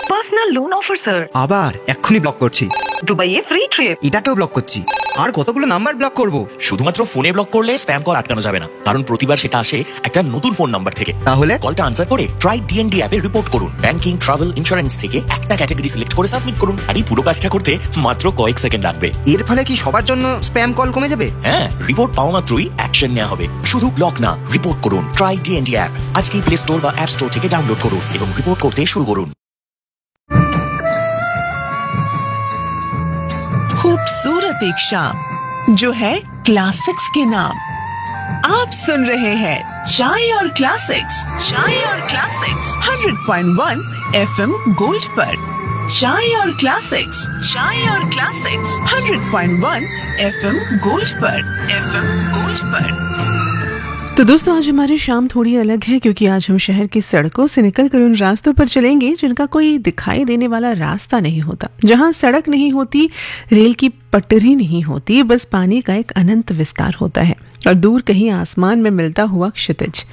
Personal loan offer sir. আবার এক্ষুনি block করছি। দুবাইয়ে ফ্রি ট্রিপ। এটাকেও ব্লক করছি। আর কতগুলো নাম্বার ব্লক করব? শুধুমাত্র ফোনে ব্লক করলে স্প্যাম কল আটকানো যাবে না, কারণ প্রতিবার সেটা আসে একটা নতুন ফোন নাম্বার থেকে। তাহলে কলটা আনসার করে ট্রাই ডিএনডি অ্যাপে রিপোর্ট করুন। ব্যাংকিং, ট্রাভেল, ইন্স্যুরেন্স থেকে একটা ক্যাটাগরি সিলেক্ট করে সাবমিট করুন। আর এই পুরো কাজটা করতে মাত্র কয়েক সেকেন্ড লাগবে। এর ফলে কি সবার জন্য স্প্যাম কল কমে যাবে? হ্যাঁ, রিপোর্ট পাওয়া মাত্রই অ্যাকশন নেওয়া হবে। শুধু ব্লক না, রিপোর্ট করুন। ট্রাই ডিএনডি অ্যাপ আজকেই প্লে স্টোর বা অ্যাপ স্টোর থেকে ডাউনলোড করুন এবং রিপোর্ট করতে শুরু করুন। खूबसूरत एक शाम जो है क्लासिक्स के नाम। आप सुन रहे हैं चाय और क्लासिक्स 100.1 FM गोल्ड पर। चाय और क्लासिक्स 100.1 FM गोल्ड पर। तो दोस्तों, आज हमारी शाम थोड़ी अलग है क्योंकि आज हम शहर की सड़कों से निकलकर उन रास्तों पर चलेंगे जिनका कोई दिखाई देने वाला रास्ता नहीं होता, जहां सड़क नहीं होती, रेल की पटरी नहीं होती, बस पानी का एक अनंत विस्तार होता है और दूर कहीं आसमान में मिलता हुआ क्षितिज।